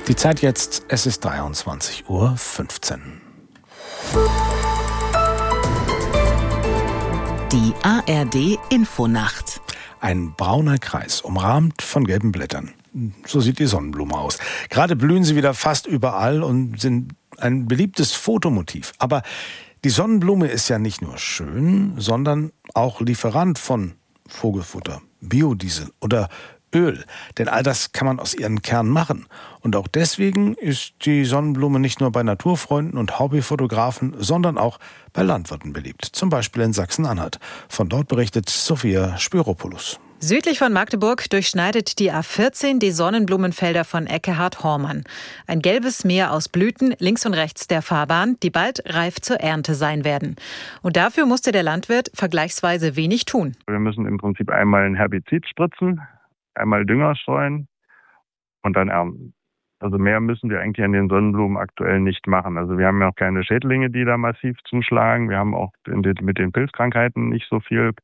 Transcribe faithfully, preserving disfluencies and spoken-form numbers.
Die Zeit jetzt, es ist dreiundzwanzig Uhr fünfzehn. Die A R D Infonacht. Ein brauner Kreis, umrahmt von gelben Blättern. So sieht die Sonnenblume aus. Gerade blühen sie wieder fast überall und sind ein beliebtes Fotomotiv. Aber die Sonnenblume ist ja nicht nur schön, sondern auch Lieferant von Vogelfutter, Biodiesel oder Öl. Denn all das kann man aus ihren Kernen machen. Und auch deswegen ist die Sonnenblume nicht nur bei Naturfreunden und Hobbyfotografen, sondern auch bei Landwirten beliebt. Zum Beispiel in Sachsen-Anhalt. Von dort berichtet Sophia Spyropoulos. Südlich von Magdeburg durchschneidet die A vierzehn die Sonnenblumenfelder von Ekkehard-Hormann. Ein gelbes Meer aus Blüten links und rechts der Fahrbahn, die bald reif zur Ernte sein werden. Und dafür musste der Landwirt vergleichsweise wenig tun. Wir müssen im Prinzip einmal ein Herbizid spritzen, einmal Dünger streuen und dann ernten. Also mehr müssen wir eigentlich an den Sonnenblumen aktuell nicht machen. Also wir haben ja auch keine Schädlinge, die da massiv zuschlagen. Wir haben auch mit den Pilzkrankheiten nicht so viel